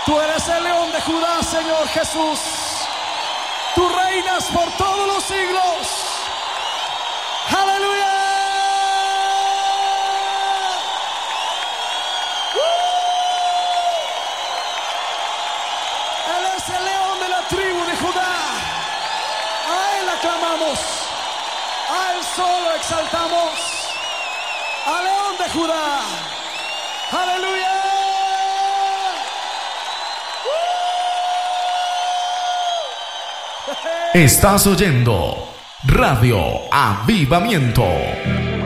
Tú eres el león de Judá, Señor Jesús. Tú reinas por todos los siglos. ¡Aleluya! Él es el león de la tribu de Judá. A Él aclamamos. A Él solo exaltamos. Al león de Judá. ¡Aleluya! Estás oyendo Radio Avivamiento.